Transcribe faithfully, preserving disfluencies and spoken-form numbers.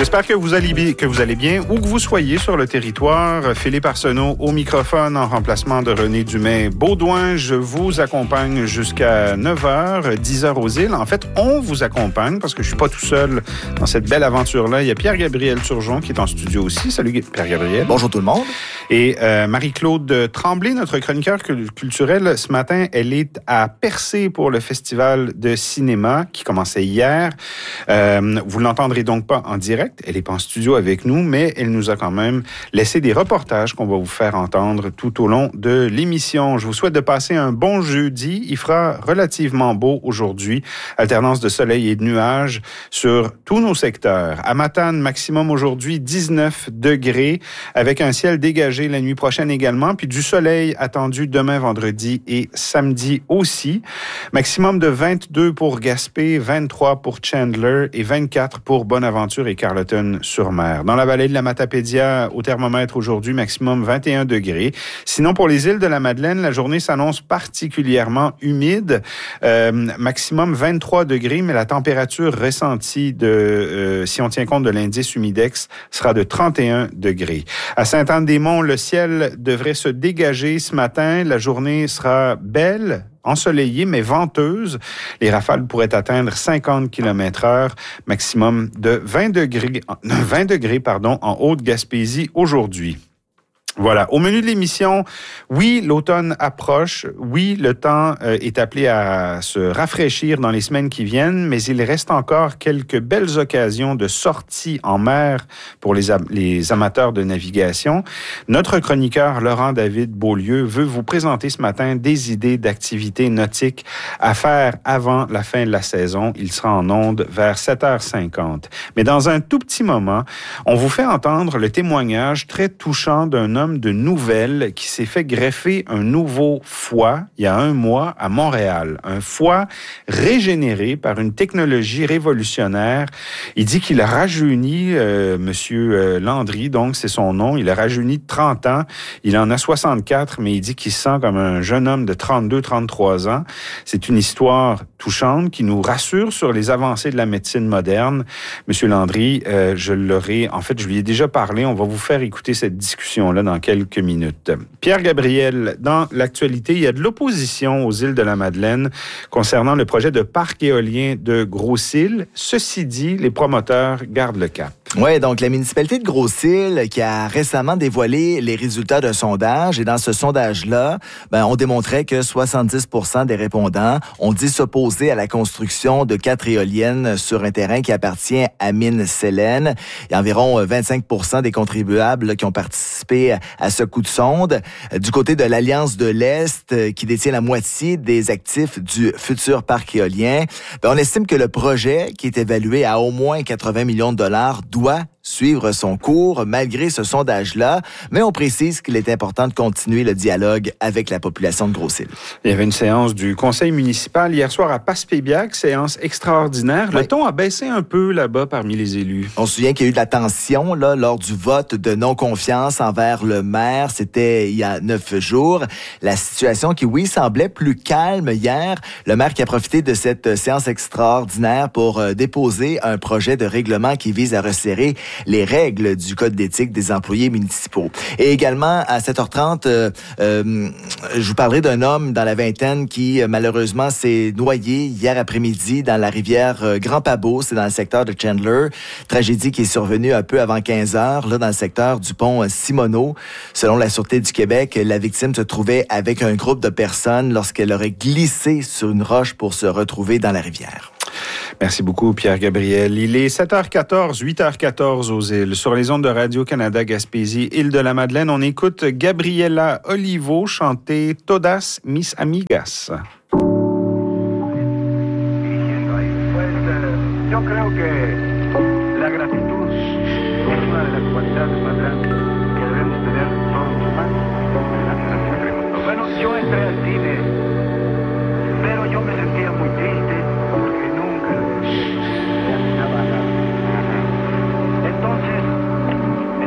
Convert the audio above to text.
J'espère que vous allez bien, que vous allez bien, où que vous soyez sur le territoire. Philippe Arsenault au microphone en remplacement de René Dumais-Baudouin. Je vous accompagne jusqu'à neuf heures, dix heures aux îles. En fait, on vous accompagne parce que je suis pas tout seul dans cette belle aventure-là. Il y a Pierre-Gabriel Turgeon qui est en studio aussi. Salut Pierre-Gabriel. Bonjour tout le monde. Et euh, Marie-Claude Tremblay, notre chroniqueur culturel, ce matin, elle est à Percé pour le festival de cinéma qui commençait hier. Euh, vous l'entendrez donc pas en direct. Elle n'est pas en studio avec nous, mais elle nous a quand même laissé des reportages qu'on va vous faire entendre tout au long de l'émission. Je vous souhaite de passer un bon jeudi. Il fera relativement beau aujourd'hui. Alternance de soleil et de nuages sur tous nos secteurs. À Matane, maximum aujourd'hui dix-neuf degrés, avec un ciel dégagé la nuit prochaine également, puis du soleil attendu demain vendredi et samedi aussi. Maximum de vingt-deux pour Gaspé, vingt-trois pour Chandler et vingt-quatre pour Bonaventure et Carleton-sur-Mer. Dans la vallée de la Matapédia, au thermomètre aujourd'hui, maximum vingt et un degrés. Sinon, pour les îles de la Madeleine, la journée s'annonce particulièrement humide. Euh, maximum vingt-trois degrés, mais la température ressentie, de, euh, si on tient compte de l'indice humidex, sera de trente et un degrés. À Sainte-Anne-des-Monts, le ciel devrait se dégager ce matin. La journée sera belle, ensoleillée, mais venteuse. Les rafales pourraient atteindre cinquante kilomètres heure, maximum de vingt degrés, vingt degrés pardon, en Haute-Gaspésie aujourd'hui. Voilà. Au menu de l'émission, oui, l'automne approche. Oui, le temps euh, est appelé à se rafraîchir dans les semaines qui viennent, mais il reste encore quelques belles occasions de sortie en mer pour les, am- les amateurs de navigation. Notre chroniqueur Laurent-David Beaulieu veut vous présenter ce matin des idées d'activités nautiques à faire avant la fin de la saison. Il sera en ondes vers sept heures cinquante. Mais dans un tout petit moment, on vous fait entendre le témoignage très touchant d'un homme de nouvelles qui s'est fait greffer un nouveau foie il y a un mois à Montréal. Un foie régénéré par une technologie révolutionnaire. Il dit qu'il a rajeuni, euh, Monsieur euh, Landry, donc c'est son nom, il a rajeuni de trente ans. Il en a soixante-quatre, mais il dit qu'il se sent comme un jeune homme de trente-deux, trente-trois ans. C'est une histoire touchante qui nous rassure sur les avancées de la médecine moderne. Monsieur Landry, euh, je l'aurai, en fait, je lui ai déjà parlé. On va vous faire écouter cette discussion-là dans quelques minutes. Pierre-Gabriel, dans l'actualité, il y a de l'opposition aux îles de la Madeleine concernant le projet de parc éolien de Gros-Îles. Ceci dit, les promoteurs gardent le cap. Oui, donc la municipalité de Gros-Îles qui a récemment dévoilé les résultats d'un sondage, et dans ce sondage-là, ben, on démontrait que soixante-dix pour cent des répondants ont dit s'opposer à la construction de quatre éoliennes sur un terrain qui appartient à Mines-Sélène. Il y a environ vingt-cinq pour cent des contribuables là, qui ont participé à ce coup de sonde. Du côté de l'Alliance de l'Est, qui détient la moitié des actifs du futur parc éolien, ben, on estime que le projet, qui est évalué à au moins quatre-vingts millions de dollars, doit suivre son cours malgré ce sondage-là, mais on précise qu'il est important de continuer le dialogue avec la population de Gros-Îles. Il y avait une séance du conseil municipal hier soir à Passepébiac, séance extraordinaire. Oui. Le ton a baissé un peu là-bas parmi les élus. On se souvient qu'il y a eu de la tension là, lors du vote de non-confiance envers le maire. C'était il y a neuf jours. La situation qui, oui, semblait plus calme hier. Le maire qui a profité de cette séance extraordinaire pour euh, déposer un projet de règlement qui vise à resserrer les règles du code d'éthique des employés municipaux. Et également, à sept heures trente, euh, euh, je vous parlerai d'un homme dans la vingtaine qui, euh, malheureusement, s'est noyé hier après-midi dans la rivière euh, Grand Pabot, c'est dans le secteur de Chandler. Tragédie qui est survenue un peu avant quinze heures, là, dans le secteur du pont euh, Simoneau. Selon la Sûreté du Québec, la victime se trouvait avec un groupe de personnes lorsqu'elle aurait glissé sur une roche pour se retrouver dans la rivière. Merci beaucoup, Pierre-Gabriel. Il est sept heures quatorze, huit heures quatorze aux îles. Sur les ondes de Radio-Canada Gaspésie, Île-de-la-Madeleine, on écoute Gabriela Olivo chanter Todas mis amigas. Yo creo que la gratitud es una de las cualidades más grandes